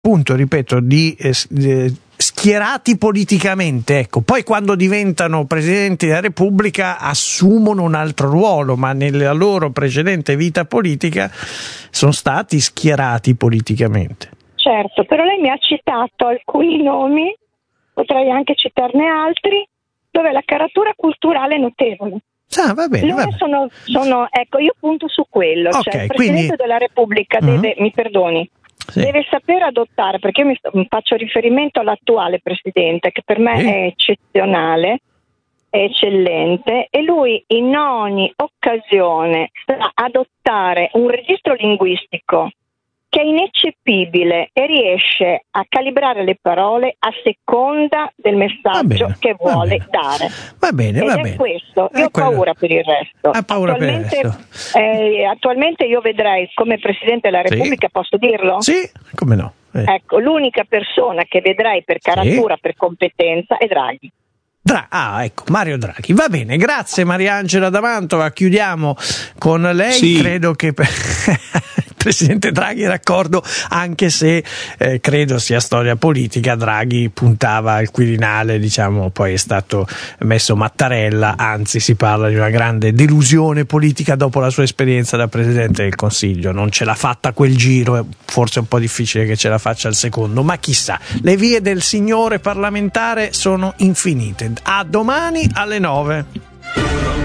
appunto, ripeto, di schierati politicamente, ecco. Poi quando diventano Presidenti della Repubblica assumono un altro ruolo, ma nella loro precedente vita politica sono stati schierati politicamente. Certo, però lei mi ha citato alcuni nomi, potrei anche citarne altri, dove la caratura culturale è notevole. Va bene, va bene. Sono, ecco, io punto su quello, Okay, cioè il Presidente della Repubblica deve, mi perdoni, deve saper adottare, perché io mi faccio riferimento all'attuale Presidente, che per me è eccezionale, è eccellente, e lui in ogni occasione sa adottare un registro linguistico che è ineccepibile e riesce a calibrare le parole a seconda del messaggio che vuole dare. Va bene, va bene. Questo, io ho paura per il resto. Ha paura per il resto. Attualmente io vedrei come Presidente della Repubblica, posso dirlo? Sì, come no. Ecco, l'unica persona che vedrei per caratura, per competenza è Draghi. Ecco, Mario Draghi. Va bene, grazie Mariangela da Mantova. Chiudiamo con lei. Sì. Credo che il Presidente Draghi è d'accordo, anche se credo sia storia politica. Draghi puntava al Quirinale, diciamo, poi è stato messo Mattarella, anzi si parla di una grande delusione politica dopo la sua esperienza da Presidente del Consiglio. Non ce l'ha fatta quel giro, forse è un po' difficile che ce la faccia al secondo, ma chissà. Le vie del signore parlamentare sono infinite. A domani alle 9.